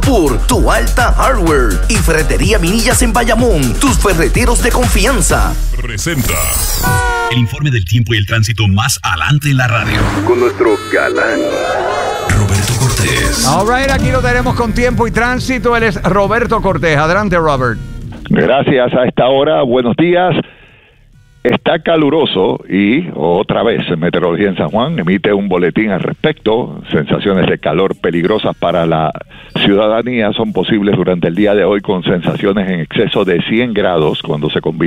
por Tu Alta Hardware y Ferretería Minillas en Bayamón, tus ferreteros de confianza. Presenta el informe del tiempo y el tránsito más adelante en la radio. Con nuestro galán Roberto Cortés. All right, aquí lo tenemos con tiempo y tránsito. Él es Roberto Cortés. Adelante, Robert. Gracias. A esta hora, buenos días. Está caluroso y otra vez Meteorología en San Juan emite un boletín al respecto. Sensaciones de calor peligrosas para la ciudadanía son posibles durante el día de hoy con sensaciones en exceso de 100 grados cuando se combina